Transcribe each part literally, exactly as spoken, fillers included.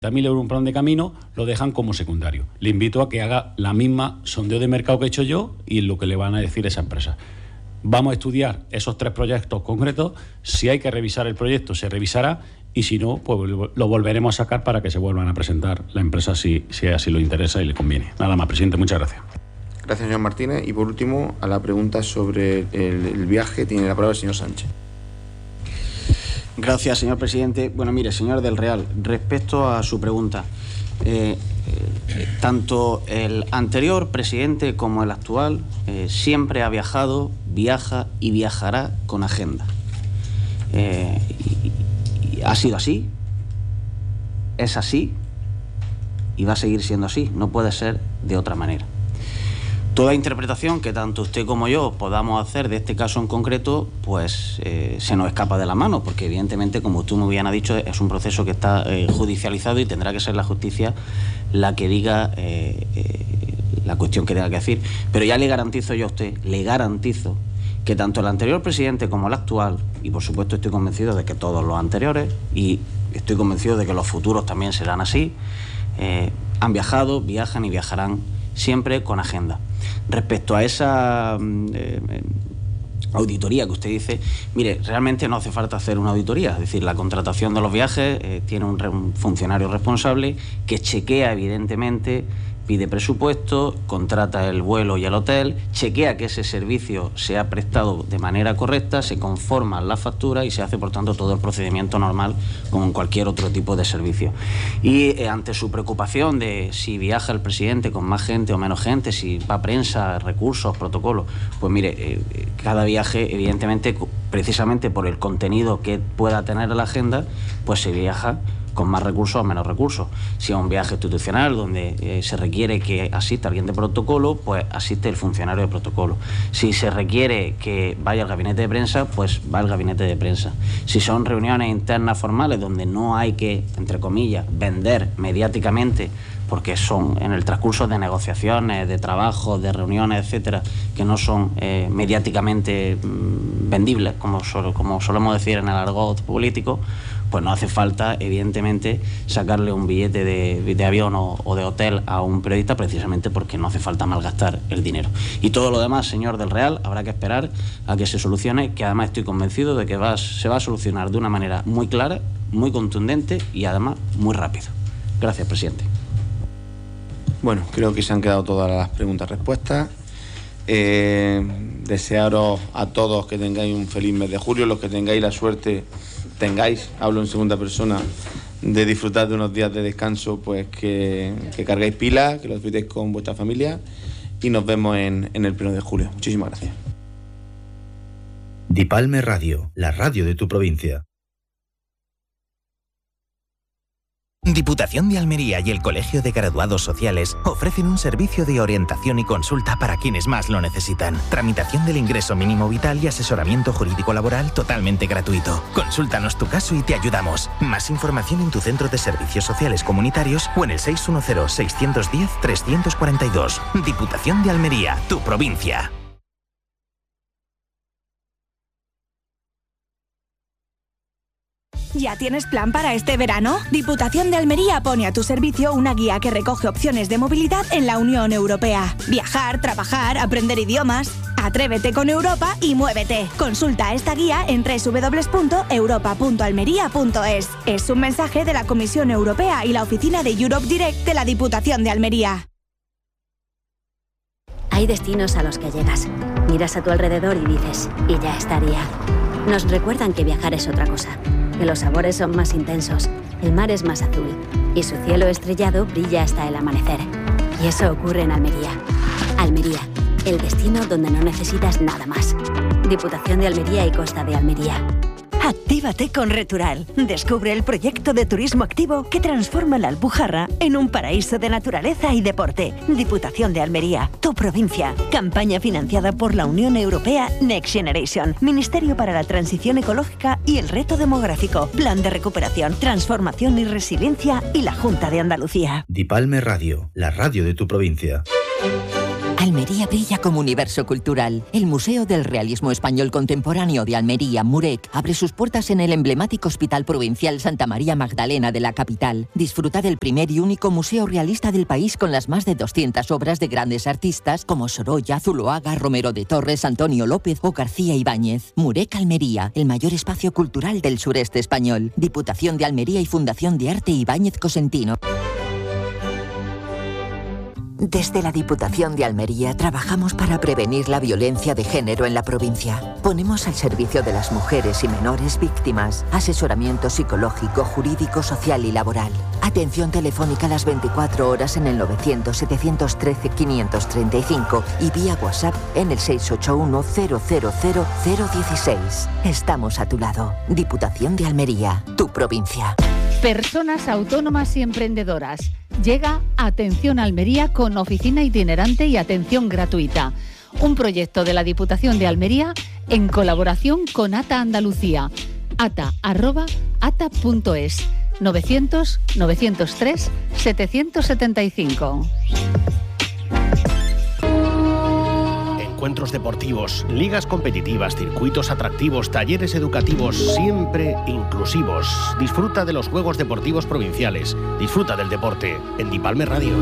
mil euros un plan de camino, lo dejan como secundario. Le invito a que haga la misma sondeo de mercado que he hecho yo y lo que le van a decir a esa empresa. Vamos a estudiar esos tres proyectos concretos. Si hay que revisar el proyecto, se revisará, y si no, pues lo volveremos a sacar para que se vuelvan a presentar la empresa si, si así lo interesa y le conviene. Nada más, presidente, muchas gracias. Gracias, señor Martínez. Y por último, a la pregunta sobre el, el viaje, tiene la palabra el señor Sánchez. Gracias, señor presidente. Bueno, mire, señor del Real, respecto a su pregunta, eh, eh, tanto el anterior presidente como el actual eh, siempre ha viajado, viaja y viajará con agenda. Eh, y, y ha sido así, es así y va a seguir siendo así, no puede ser de otra manera. Toda interpretación que tanto usted como yo podamos hacer de este caso en concreto, pues eh, se nos escapa de la mano, porque evidentemente, como usted muy bien ha dicho, es un proceso que está eh, judicializado y tendrá que ser la justicia la que diga eh, eh, la cuestión que tenga que decir. Pero ya le garantizo yo a usted, le garantizo que tanto el anterior presidente como el actual, y por supuesto estoy convencido de que todos los anteriores, y estoy convencido de que los futuros también serán así, eh, han viajado, viajan y viajarán siempre con agenda. Respecto a esa eh, eh, auditoría que usted dice, mire, realmente no hace falta hacer una auditoría, es decir, la contratación de los viajes eh, tiene un, re, un funcionario responsable que chequea evidentemente, pide presupuesto, contrata el vuelo y el hotel, chequea que ese servicio se ha prestado de manera correcta, se conforman las facturas y se hace, por tanto, todo el procedimiento normal como en cualquier otro tipo de servicio. Y eh, ante su preocupación de si viaja el presidente con más gente o menos gente, si va prensa, recursos, protocolos, pues mire, eh, cada viaje, evidentemente, precisamente por el contenido que pueda tener la agenda, pues se viaja con más recursos o menos recursos. Si es un viaje institucional donde eh, se requiere que asista alguien de protocolo, pues asiste el funcionario de protocolo. Si se requiere que vaya al gabinete de prensa, pues va al gabinete de prensa. Si son reuniones internas formales donde no hay que, entre comillas, vender mediáticamente, porque son en el transcurso de negociaciones, de trabajo, de reuniones, etcétera, que no son eh, mediáticamente mmm, vendibles, como, solo, como solemos decir en el argot político, pues no hace falta, evidentemente, sacarle un billete de, de avión o, o de hotel a un periodista, precisamente porque no hace falta malgastar el dinero. Y todo lo demás, señor del Real, habrá que esperar a que se solucione, que además estoy convencido de que va, se va a solucionar de una manera muy clara, muy contundente y además muy rápido. Gracias, presidente. Bueno, creo que se han quedado todas las preguntas respuestas. Eh, desearos a todos que tengáis un feliz mes de julio, los que tengáis la suerte, tengáis, hablo en segunda persona, de disfrutar de unos días de descanso, pues que, que carguéis pilas, que lo disfrutéis con vuestra familia y nos vemos en, en el pleno de julio. Muchísimas gracias. Dipalme Radio, la radio de tu provincia. Diputación de Almería y el Colegio de Graduados Sociales ofrecen un servicio de orientación y consulta para quienes más lo necesitan. Tramitación del ingreso mínimo vital y asesoramiento jurídico laboral totalmente gratuito. Consúltanos tu caso y te ayudamos. Más información en tu centro de servicios sociales comunitarios o en el seis uno cero, seis uno cero, tres cuatro dos. Diputación de Almería, tu provincia. ¿Ya tienes plan para este verano? Diputación de Almería pone a tu servicio una guía que recoge opciones de movilidad en la Unión Europea. Viajar, trabajar, aprender idiomas. Atrévete con Europa y muévete. Consulta esta guía en doble u doble u doble u punto europa punto almería punto es. Es un mensaje de la Comisión Europea y la oficina de Europe Direct de la Diputación de Almería. Hay destinos a los que llegas. Miras a tu alrededor y dices, y ya estaría. Nos recuerdan que viajar es otra cosa. Que los sabores son más intensos, el mar es más azul y su cielo estrellado brilla hasta el amanecer. Y eso ocurre en Almería. Almería, el destino donde no necesitas nada más. Diputación de Almería y Costa de Almería. Actívate con Retural. Descubre el proyecto de turismo activo que transforma la Alpujarra en un paraíso de naturaleza y deporte. Diputación de Almería, tu provincia. Campaña financiada por la Unión Europea Next Generation, Ministerio para la Transición Ecológica y el Reto Demográfico, Plan de Recuperación, Transformación y Resiliencia y la Junta de Andalucía. Dipalme Radio, la radio de tu provincia. Almería brilla como universo cultural. El Museo del Realismo Español Contemporáneo de Almería, MUREC, abre sus puertas en el emblemático Hospital Provincial Santa María Magdalena de la capital. Disfruta del primer y único museo realista del país con las más de doscientas obras de grandes artistas como Sorolla, Zuloaga, Romero de Torres, Antonio López o García Ibáñez. MUREC Almería, el mayor espacio cultural del sureste español. Diputación de Almería y Fundación de Arte Ibáñez Cosentino. Desde la Diputación de Almería trabajamos para prevenir la violencia de género en la provincia. Ponemos al servicio de las mujeres y menores víctimas asesoramiento psicológico, jurídico, social y laboral. Atención telefónica las veinticuatro horas en el novecientos, setecientos trece, quinientos treinta y cinco y vía WhatsApp en el seis ocho uno, cero cero cero, cero dieciséis. Estamos a tu lado. Diputación de Almería, tu provincia. Personas autónomas y emprendedoras. Llega Atención Almería con oficina itinerante y atención gratuita. Un proyecto de la Diputación de Almería en colaboración con ATA Andalucía. ata arroba ata punto es. novecientos, novecientos tres, setecientos setenta y cinco. Encuentros deportivos, ligas competitivas, circuitos atractivos, talleres educativos, siempre inclusivos. Disfruta de los Juegos Deportivos Provinciales. Disfruta del deporte en Dipalme Radio.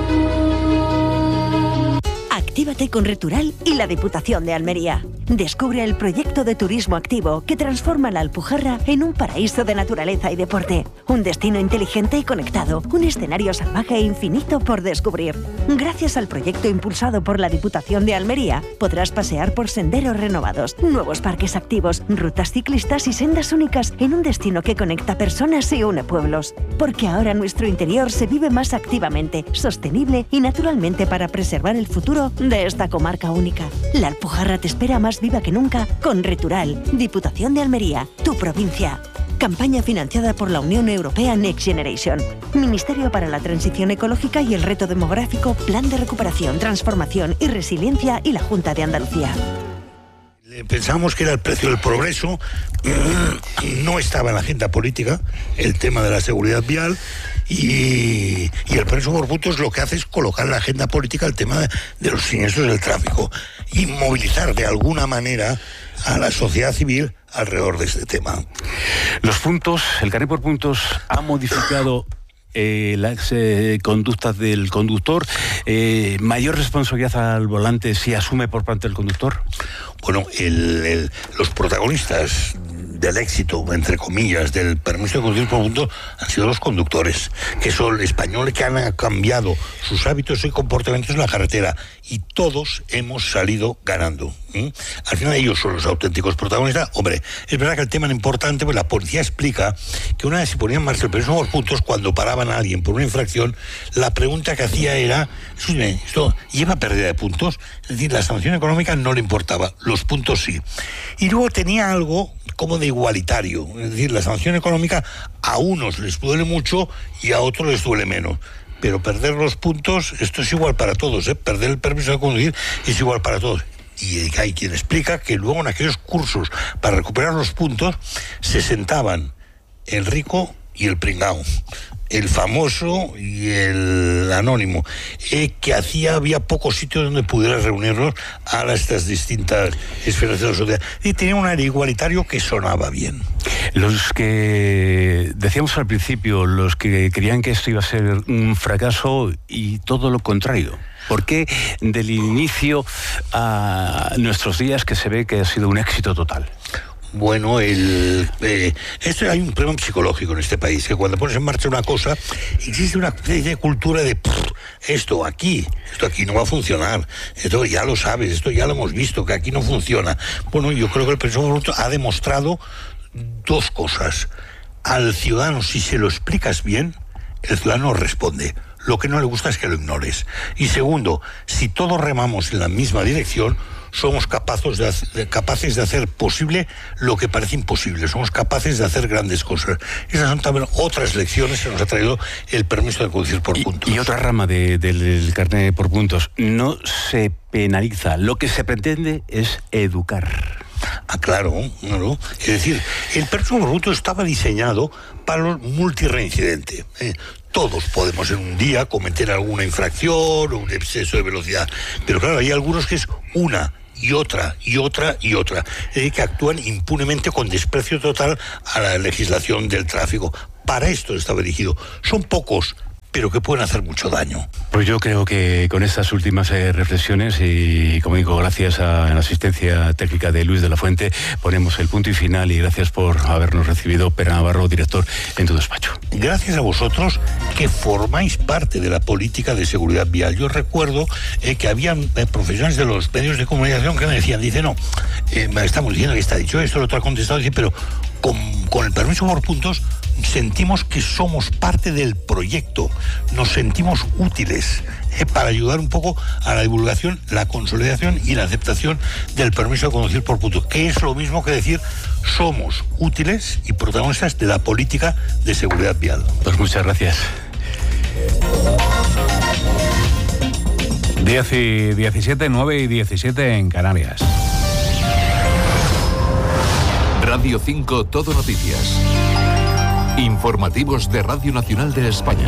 Actívate con Retural y la Diputación de Almería. Descubre el proyecto de turismo activo que transforma la Alpujarra en un paraíso de naturaleza y deporte. Un destino inteligente y conectado, un escenario salvaje e infinito por descubrir. Gracias al proyecto impulsado por la Diputación de Almería, podrás pasear por senderos renovados, nuevos parques activos, rutas ciclistas y sendas únicas en un destino que conecta personas y une pueblos. Porque ahora nuestro interior se vive más activamente, sostenible y naturalmente para preservar el futuro de esta comarca única. La Alpujarra te espera más viva que nunca con Retural, Diputación de Almería, tu provincia. Campaña financiada por la Unión Europea Next Generation. Ministerio para la Transición Ecológica y el Reto Demográfico, Plan de Recuperación, Transformación y Resiliencia y la Junta de Andalucía. Pensamos que era el precio del progreso, no estaba en la agenda política el tema de la seguridad vial y, y el precio por puntos lo que hace es colocar en la agenda política el tema de, de los siniestros del tráfico y movilizar de alguna manera a la sociedad civil alrededor de este tema. Los puntos, el carnet por puntos ha modificado Eh, las eh, conductas del conductor, eh, mayor responsabilidad al volante si asume por parte del conductor. Bueno, el, el, los protagonistas del éxito, entre comillas, del permiso de conducir por puntos han sido los conductores, que son españoles que han cambiado sus hábitos y comportamientos en la carretera y todos hemos salido ganando. ¿Mm? Al final ellos son los auténticos protagonistas. Hombre, es verdad que el tema es importante, pues la policía explica que una vez se ponía en marcha el permiso por puntos, cuando paraban a alguien por una infracción, la pregunta que hacía era, ¿esto lleva pérdida de puntos? Es decir, la sanción económica no le importaba, los puntos sí. Y luego tenía algo como de igualitario, es decir, la sanción económica a unos les duele mucho y a otros les duele menos. Pero perder los puntos, esto es igual para todos, ¿eh? Perder el permiso de conducir es igual para todos. Y hay quien explica que luego en aquellos cursos para recuperar los puntos se sentaban el rico y el pringao, el famoso y el anónimo, eh, que hacía, había pocos sitios donde pudieras reunirlos a estas distintas esferas de la sociedad. Y tenía un aire igualitario que sonaba bien. Los que decíamos al principio, los que creían que esto iba a ser un fracaso y todo lo contrario. ¿Por qué del inicio a nuestros días que se ve que ha sido un éxito total? Bueno, el, eh, esto hay un problema psicológico en este país, que cuando pones en marcha una cosa, existe una especie de cultura de esto aquí, esto aquí no va a funcionar, esto ya lo sabes, esto ya lo hemos visto, que aquí no funciona. Bueno, yo creo que el permiso por puntos ha demostrado dos cosas. Al ciudadano, si se lo explicas bien, el ciudadano responde. Lo que no le gusta es que lo ignores. Y segundo, si todos remamos en la misma dirección, somos capaces de, hacer, capaces de hacer posible lo que parece imposible. Somos capaces de hacer grandes cosas. Esas son también otras lecciones que nos ha traído el permiso de conducir por y, puntos. Y otra rama de, de, del carnet por puntos. No se penaliza. Lo que se pretende es educar. Aclaro, ¿no? Es decir, el permiso por puntos estaba diseñado para los multireincidentes. ¿eh? Todos podemos en un día cometer alguna infracción o un exceso de velocidad, pero claro, hay algunos que es una y otra, y otra, y otra, eh, que actúan impunemente con desprecio total a la legislación del tráfico. Para esto estaba dirigido. Son pocos, pero que pueden hacer mucho daño. Pues yo creo que con estas últimas eh, reflexiones y, como digo, gracias a la asistencia técnica de Luis de la Fuente, ponemos el punto y final, y gracias por habernos recibido, Pere Navarro, director, en tu despacho. Gracias a vosotros que formáis parte de la política de seguridad vial. Yo recuerdo eh, que habían eh, profesionales de los medios de comunicación que me decían, dice, no, eh, estamos diciendo que está dicho esto, el otro ha contestado, dice, pero con, con el permiso por puntos sentimos que somos parte del proyecto, nos sentimos útiles eh, para ayudar un poco a la divulgación, la consolidación y la aceptación del permiso de conducir por puntos, que es lo mismo que decir somos útiles y protagonistas de la política de seguridad vial. Pues muchas gracias. diez y diecisiete, nueve y diecisiete en Canarias. Radio cinco Todo Noticias. Informativos de Radio Nacional de España.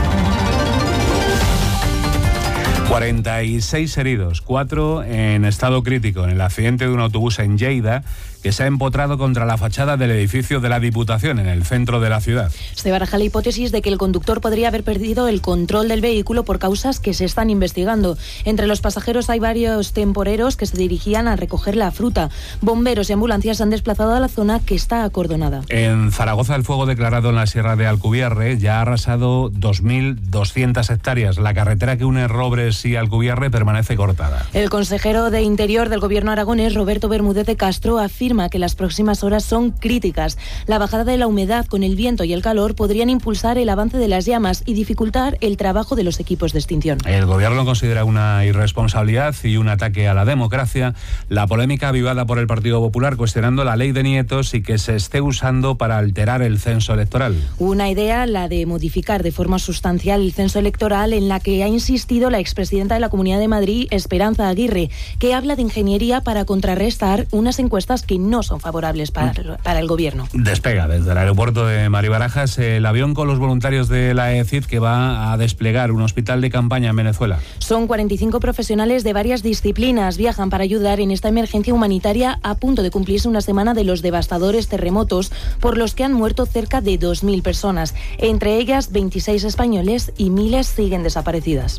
cuarenta y seis heridos, cuatro en estado crítico en el accidente de un autobús en Lleida que se ha empotrado contra la fachada del edificio de la Diputación en el centro de la ciudad. Se baraja la hipótesis de que el conductor podría haber perdido el control del vehículo por causas que se están investigando. Entre los pasajeros hay varios temporeros que se dirigían a recoger la fruta. Bomberos y ambulancias se han desplazado a la zona que está acordonada. En Zaragoza, el fuego declarado en la Sierra de Alcubierre ya ha arrasado dos mil doscientas hectáreas. La carretera que une Robres y Alcubierre permanece cortada. El consejero de Interior del Gobierno aragonés, Roberto Bermúdez de Castro, afirma que las próximas horas son críticas. La bajada de la humedad con el viento y el calor podrían impulsar el avance de las llamas y dificultar el trabajo de los equipos de extinción. El Gobierno considera una irresponsabilidad y un ataque a la democracia la polémica avivada por el Partido Popular cuestionando la ley de nietos y que se esté usando para alterar el censo electoral. Una idea, la de modificar de forma sustancial el censo electoral, en la que ha insistido la expresidenta de la Comunidad de Madrid, Esperanza Aguirre, que habla de ingeniería para contrarrestar unas encuestas que no son favorables para, para el Gobierno. Despega desde el aeropuerto de Maribarajas el avión con los voluntarios de la E C I D que va a desplegar un hospital de campaña en Venezuela. Son cuarenta y cinco profesionales de varias disciplinas. Viajan para ayudar en esta emergencia humanitaria a punto de cumplirse una semana de los devastadores terremotos por los que han muerto cerca de dos mil personas. Entre ellas, veintiséis españoles y miles siguen desaparecidas.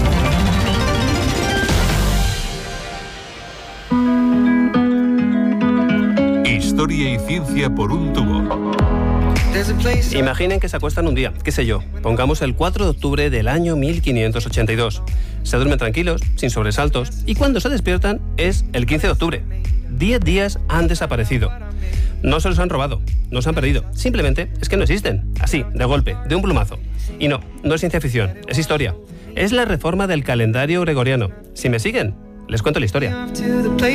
Historia y ciencia por un tubo. Imaginen que se acuestan un día, qué sé yo, pongamos el cuatro de octubre del año mil quinientos ochenta y dos. Se duermen tranquilos, sin sobresaltos, y cuando se despiertan es el quince de octubre. Diez días han desaparecido. No se los han robado, no se han perdido, simplemente es que no existen, así, de golpe, de un plumazo. Y no, no es ciencia ficción, es historia. Es la reforma del calendario gregoriano. Si me siguen, les cuento la historia.